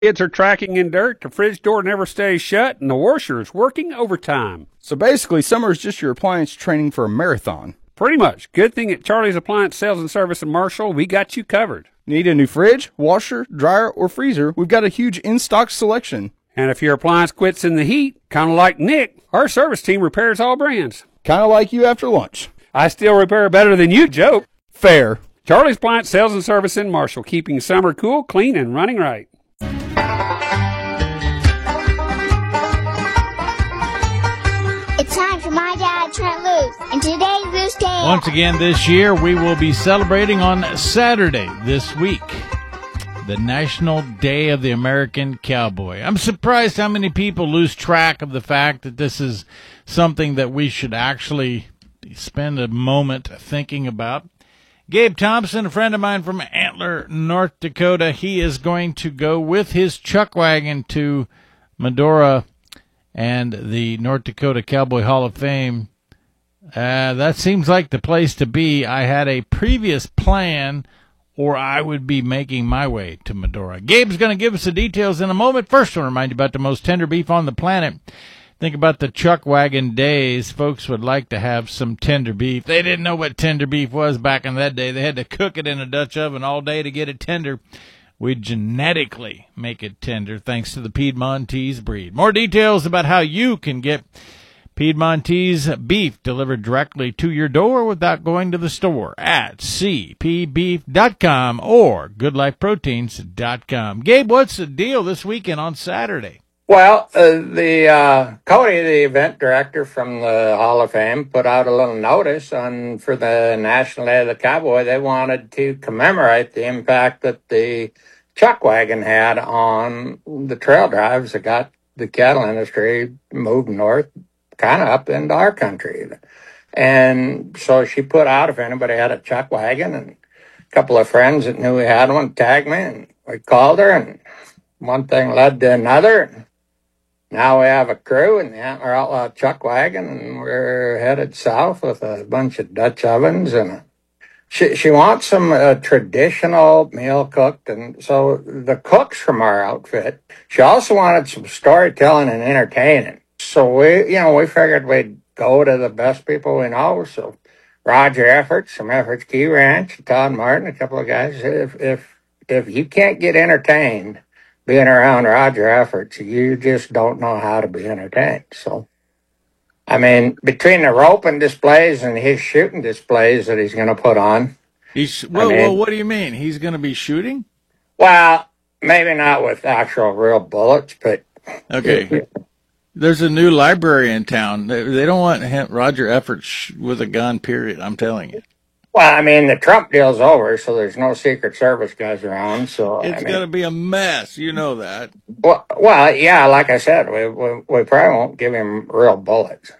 Kids are tracking in dirt, the fridge door never stays shut, and the washer is working overtime. So basically, summer is just your appliance training for a marathon. Pretty much. Good thing at Charlie's Appliance Sales and Service in Marshall, we got you covered. Need a new fridge, washer, dryer, or freezer? We've got a huge in-stock selection. And if your appliance quits in the heat, kind of like Nick, our service team repairs all brands. Kind of like you after lunch. I still repair better than you, Joe. Fair. Charlie's Appliance Sales and Service in Marshall, keeping summer cool, clean, and running right. It's time for My Dad, Trent Loos, and today's Loose Day. Once again this year, we will be celebrating on Saturday this week the National Day of the American Cowboy. I'm surprised how many people lose track of the fact that this is something that we should actually spend a moment thinking about. Gabe Thompson, a friend of mine from Antler, North Dakota, he is going to go with his chuck wagon to Medora and the North Dakota Cowboy Hall of Fame. That seems like the place to be. I had a previous plan, or I would be making my way to Medora. Gabe's going to give us the details in a moment. First, I want to remind you about the most tender beef on the planet. Think about the chuck wagon days. Folks would like to have some tender beef. They didn't know what tender beef was back in that day. They had to cook it in a Dutch oven all day to get it tender. We genetically make it tender thanks to the Piedmontese breed. More details about how you can get Piedmontese beef delivered directly to your door without going to the store at cpbeef.com or goodlifeproteins.com. Gabe, what's the deal this weekend on Saturday? Well, Cody, the event director from the Hall of Fame, put out a little notice for the National Day of the Cowboy. They wanted to commemorate the impact that the chuck wagon had on the trail drives that got the cattle industry moved north, kind of up into our country. And so she put out if anybody had a chuck wagon, and a couple of friends that knew we had one tagged me, and we called her, and one thing led to another. Now we have a crew in the Antler Outlaw Chuck Wagon, and we're headed south with a bunch of Dutch ovens. And she wants some traditional meal cooked, and so the cooks from our outfit. She also wanted some storytelling and entertaining. So we figured we'd go to the best people we know. So Roger Efforts from Efforts Key Ranch, Todd Martin, a couple of guys. If you can't get entertained being around Roger Efforts, you just don't know how to be entertained. So, I mean, between the roping displays and his shooting displays that he's going to put on. Well, what do you mean? He's going to be shooting? Well, maybe not with actual real bullets, but... Okay. There's a new library in town. They don't want Roger Efforts with a gun, period. I'm telling you. Well, I mean, the Trump deal's over, so there's no Secret Service guys around. So it's going to be a mess. You know that. Well, yeah, like I said, we probably won't give him real bullets.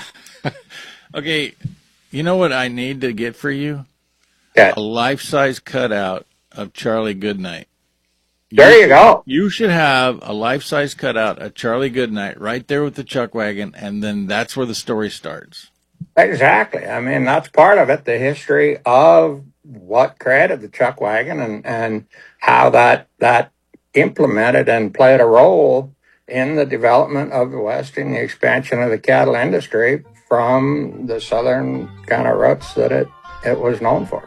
Okay, you know what I need to get for you? Yeah. A life-size cutout of Charlie Goodnight. There you go. You should have a life-size cutout of Charlie Goodnight right there with the chuck wagon, and then that's where the story starts. Exactly. I mean, that's part of it, the history of what created the chuck wagon and how that implemented and played a role in the development of the West and the expansion of the cattle industry from the southern kind of roots that it was known for.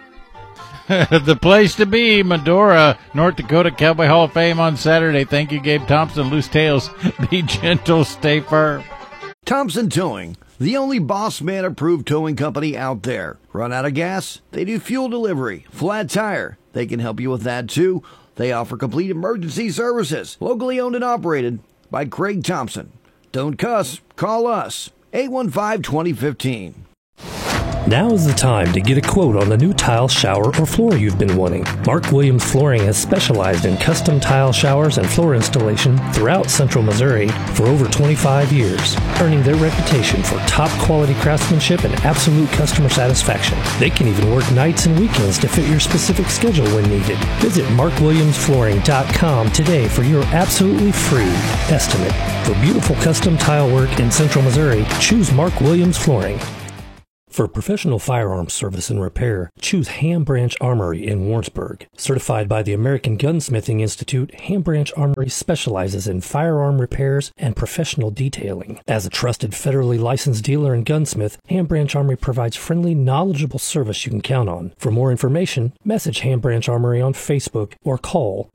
The place to be, Medora, North Dakota Cowboy Hall of Fame on Saturday. Thank you, Gabe Thompson. Loose Tales. Be gentle, stay firm. Thompson Towing, the only Boss Man approved towing company out there. Run out of gas? They do fuel delivery. Flat tire? They can help you with that too. They offer complete emergency services. Locally owned and operated by Craig Thompson. Don't cuss. Call us. 815-2015. Now is the time to get a quote on the new tile, shower, or floor you've been wanting. Mark Williams Flooring has specialized in custom tile showers and floor installation throughout Central Missouri for over 25 years, earning their reputation for top quality craftsmanship and absolute customer satisfaction. They can even work nights and weekends to fit your specific schedule when needed. Visit markwilliamsflooring.com today for your absolutely free estimate. For beautiful custom tile work in Central Missouri, choose Mark Williams Flooring. For professional firearms service and repair, choose Ham Branch Armory in Warrensburg. Certified by the American Gunsmithing Institute, Ham Branch Armory specializes in firearm repairs and professional detailing. As a trusted federally licensed dealer and gunsmith, Ham Branch Armory provides friendly, knowledgeable service you can count on. For more information, message Ham Branch Armory on Facebook or call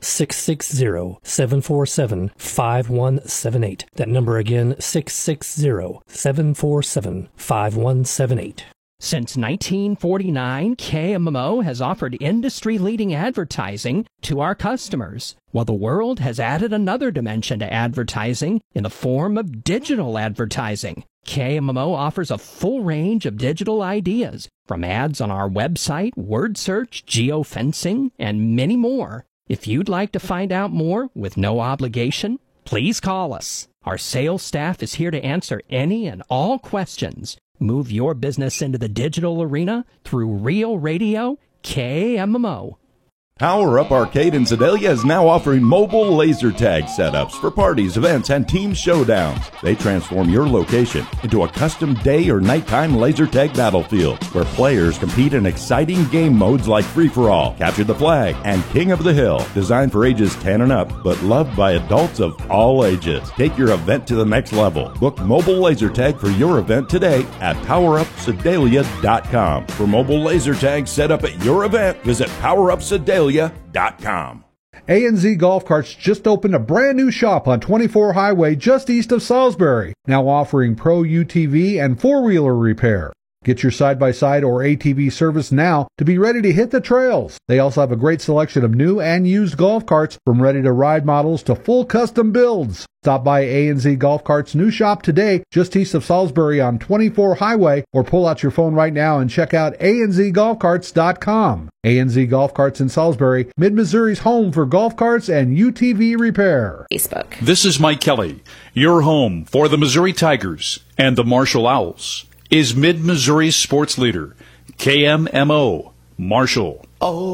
660-747-5178. That number again, 660-747-5178. Since 1949, KMMO has offered industry-leading advertising to our customers, while the world has added another dimension to advertising in the form of digital advertising. KMMO offers a full range of digital ideas, from ads on our website, word search, geofencing, and many more. If you'd like to find out more with no obligation, please call us. Our sales staff is here to answer any and all questions. Move your business into the digital arena through Real Radio KMMO. Power Up Arcade in Sedalia is now offering mobile laser tag setups for parties, events, and team showdowns. They transform your location into a custom day or nighttime laser tag battlefield where players compete in exciting game modes like Free-for-All, Capture the Flag, and King of the Hill. Designed for ages 10 and up, but loved by adults of all ages. Take your event to the next level. Book mobile laser tag for your event today at PowerUpSedalia.com. For mobile laser tag set up at your event, visit PowerUpSedalia.com. A&Z Golf Carts just opened a brand new shop on 24 Highway just east of Salisbury, now offering Pro UTV and four-wheeler repair. Get your side-by-side or ATV service now to be ready to hit the trails. They also have a great selection of new and used golf carts, from ready-to-ride models to full custom builds. Stop by A&Z Golf Carts' new shop today, just east of Salisbury on 24 Highway, or pull out your phone right now and check out anzgolfcarts.com. A&Z Golf Carts in Salisbury, Mid-Missouri's home for golf carts and UTV repair. Facebook. This is Mike Kelly. Your home for the Missouri Tigers and the Marshall Owls is Mid-Missouri's sports leader, KMMO Marshall.